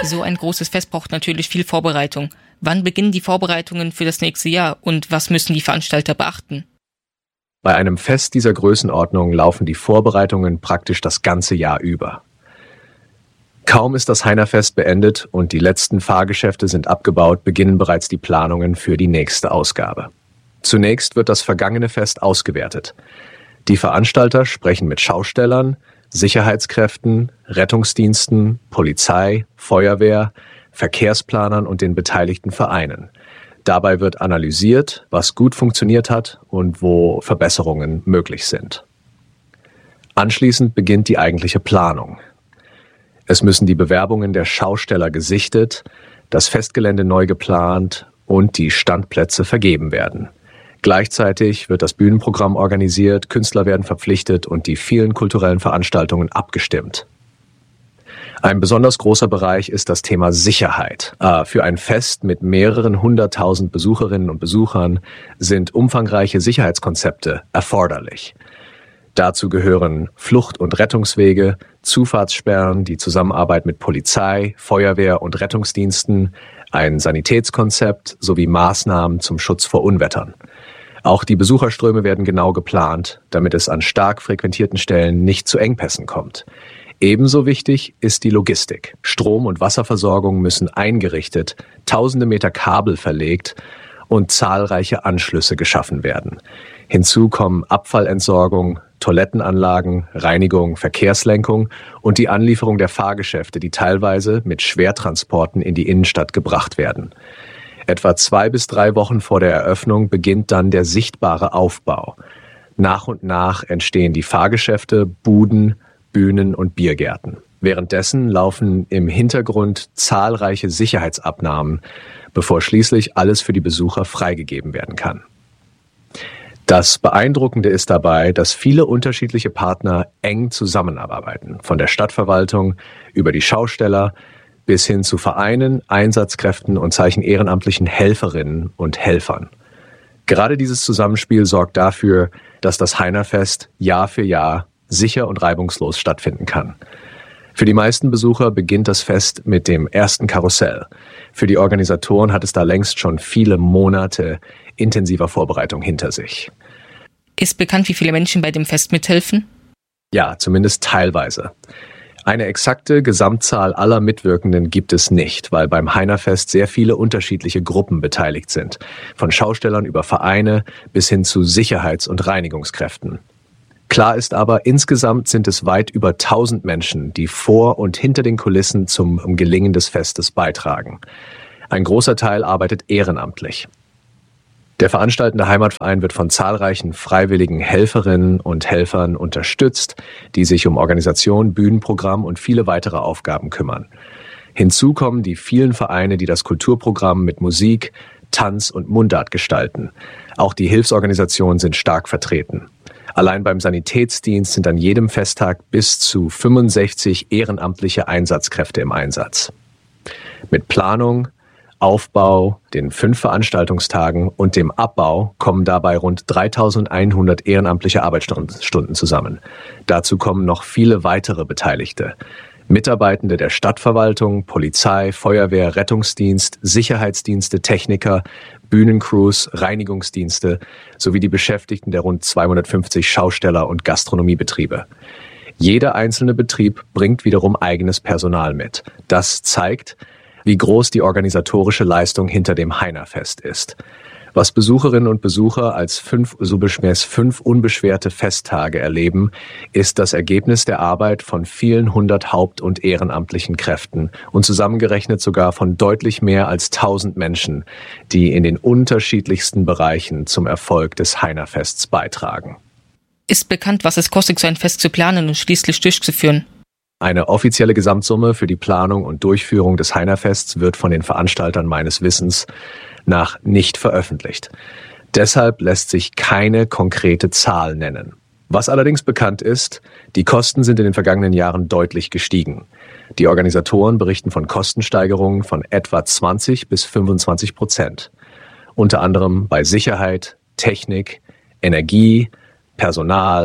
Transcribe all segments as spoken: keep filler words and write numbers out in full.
So ein großes Fest braucht natürlich viel Vorbereitung. Wann beginnen die Vorbereitungen für das nächste Jahr und was müssen die Veranstalter beachten? Bei einem Fest dieser Größenordnung laufen die Vorbereitungen praktisch das ganze Jahr über. Kaum ist das Heinerfest beendet und die letzten Fahrgeschäfte sind abgebaut, beginnen bereits die Planungen für die nächste Ausgabe. Zunächst wird das vergangene Fest ausgewertet. Die Veranstalter sprechen mit Schaustellern, Sicherheitskräften, Rettungsdiensten, Polizei, Feuerwehr, Verkehrsplanern und den beteiligten Vereinen. Dabei wird analysiert, was gut funktioniert hat und wo Verbesserungen möglich sind. Anschließend beginnt die eigentliche Planung. Es müssen die Bewerbungen der Schausteller gesichtet, das Festgelände neu geplant und die Standplätze vergeben werden. Gleichzeitig wird das Bühnenprogramm organisiert, Künstler werden verpflichtet und die vielen kulturellen Veranstaltungen abgestimmt. Ein besonders großer Bereich ist das Thema Sicherheit. Für ein Fest mit mehreren hunderttausend Besucherinnen und Besuchern sind umfangreiche Sicherheitskonzepte erforderlich. Dazu gehören Flucht- und Rettungswege, Zufahrtssperren, die Zusammenarbeit mit Polizei, Feuerwehr und Rettungsdiensten, ein Sanitätskonzept sowie Maßnahmen zum Schutz vor Unwettern. Auch die Besucherströme werden genau geplant, damit es an stark frequentierten Stellen nicht zu Engpässen kommt. Ebenso wichtig ist die Logistik. Strom- und Wasserversorgung müssen eingerichtet, tausende Meter Kabel verlegt und zahlreiche Anschlüsse geschaffen werden. Hinzu kommen Abfallentsorgung, Toilettenanlagen, Reinigung, Verkehrslenkung und die Anlieferung der Fahrgeschäfte, die teilweise mit Schwertransporten in die Innenstadt gebracht werden. Etwa zwei bis drei Wochen vor der Eröffnung beginnt dann der sichtbare Aufbau. Nach und nach entstehen die Fahrgeschäfte, Buden, Bühnen und Biergärten. Währenddessen laufen im Hintergrund zahlreiche Sicherheitsabnahmen, bevor schließlich alles für die Besucher freigegeben werden kann. Das Beeindruckende ist dabei, dass viele unterschiedliche Partner eng zusammenarbeiten, von der Stadtverwaltung über die Schausteller bis hin zu Vereinen, Einsatzkräften und zahlreichen ehrenamtlichen Helferinnen und Helfern. Gerade dieses Zusammenspiel sorgt dafür, dass das Heinerfest Jahr für Jahr sicher und reibungslos stattfinden kann. Für die meisten Besucher beginnt das Fest mit dem ersten Karussell. Für die Organisatoren hat es da längst schon viele Monate intensiver Vorbereitung hinter sich. Ist bekannt, wie viele Menschen bei dem Fest mithelfen? Ja, zumindest teilweise. Eine exakte Gesamtzahl aller Mitwirkenden gibt es nicht, weil beim Heinerfest sehr viele unterschiedliche Gruppen beteiligt sind. Von Schaustellern über Vereine bis hin zu Sicherheits- und Reinigungskräften. Klar ist aber, insgesamt sind es weit über tausend Menschen, die vor und hinter den Kulissen zum Gelingen des Festes beitragen. Ein großer Teil arbeitet ehrenamtlich. Der veranstaltende Heimatverein wird von zahlreichen freiwilligen Helferinnen und Helfern unterstützt, die sich um Organisation, Bühnenprogramm und viele weitere Aufgaben kümmern. Hinzu kommen die vielen Vereine, die das Kulturprogramm mit Musik, Tanz und Mundart gestalten. Auch die Hilfsorganisationen sind stark vertreten. Allein beim Sanitätsdienst sind an jedem Festtag bis zu fünfundsechzig ehrenamtliche Einsatzkräfte im Einsatz. Mit Planung, Aufbau, den fünf Veranstaltungstagen und dem Abbau kommen dabei rund dreitausendeinhundert ehrenamtliche Arbeitsstunden zusammen. Dazu kommen noch viele weitere Beteiligte. Mitarbeitende der Stadtverwaltung, Polizei, Feuerwehr, Rettungsdienst, Sicherheitsdienste, Techniker, Bühnencrews, Reinigungsdienste sowie die Beschäftigten der rund zweihundertfünfzig Schausteller und Gastronomiebetriebe. Jeder einzelne Betrieb bringt wiederum eigenes Personal mit. Das zeigt, wie groß die organisatorische Leistung hinter dem Heinerfest ist. Was Besucherinnen und Besucher als fünf, so beschmäß fünf unbeschwerte Festtage erleben, ist das Ergebnis der Arbeit von vielen hundert haupt- und ehrenamtlichen Kräften und zusammengerechnet sogar von deutlich mehr als tausend Menschen, die in den unterschiedlichsten Bereichen zum Erfolg des Heinerfests beitragen. Ist bekannt, was es kostet, so ein Fest zu planen und schließlich durchzuführen? Eine offizielle Gesamtsumme für die Planung und Durchführung des Heinerfests wird von den Veranstaltern meines Wissens nach nicht veröffentlicht. Deshalb lässt sich keine konkrete Zahl nennen. Was allerdings bekannt ist, die Kosten sind in den vergangenen Jahren deutlich gestiegen. Die Organisatoren berichten von Kostensteigerungen von etwa zwanzig bis fünfundzwanzig Prozent. Unter anderem bei Sicherheit, Technik, Energie, Personal,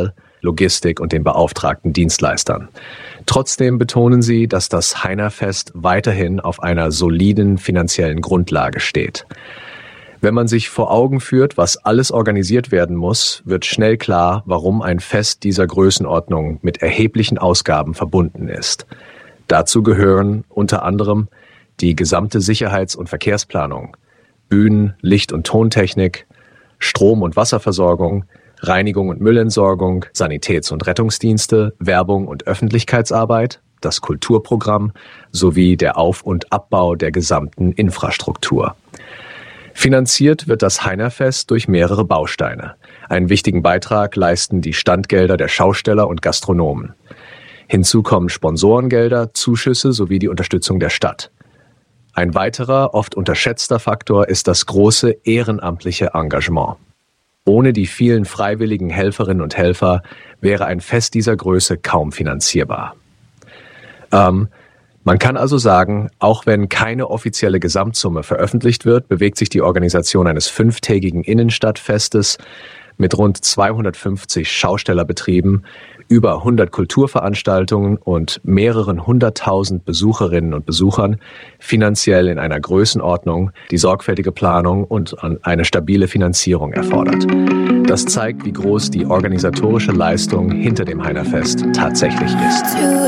Logistik und den beauftragten Dienstleistern. Trotzdem betonen sie, dass das Heinerfest weiterhin auf einer soliden finanziellen Grundlage steht. Wenn man sich vor Augen führt, was alles organisiert werden muss, wird schnell klar, warum ein Fest dieser Größenordnung mit erheblichen Ausgaben verbunden ist. Dazu gehören unter anderem die gesamte Sicherheits- und Verkehrsplanung, Bühnen-, Licht- und Tontechnik, Strom- und Wasserversorgung, Reinigung und Müllentsorgung, Sanitäts- und Rettungsdienste, Werbung und Öffentlichkeitsarbeit, das Kulturprogramm sowie der Auf- und Abbau der gesamten Infrastruktur. Finanziert wird das Heinerfest durch mehrere Bausteine. Einen wichtigen Beitrag leisten die Standgelder der Schausteller und Gastronomen. Hinzu kommen Sponsorengelder, Zuschüsse sowie die Unterstützung der Stadt. Ein weiterer, oft unterschätzter Faktor ist das große ehrenamtliche Engagement. Ohne die vielen freiwilligen Helferinnen und Helfer wäre ein Fest dieser Größe kaum finanzierbar. Ähm, Man kann also sagen, auch wenn keine offizielle Gesamtsumme veröffentlicht wird, bewegt sich die Organisation eines fünftägigen Innenstadtfestes mit rund zweihundertfünfzig Schaustellerbetrieben, über hundert Kulturveranstaltungen und mehreren hunderttausend Besucherinnen und Besuchern finanziell in einer Größenordnung, die sorgfältige Planung und eine stabile Finanzierung erfordert. Das zeigt, wie groß die organisatorische Leistung hinter dem Heinerfest tatsächlich ist.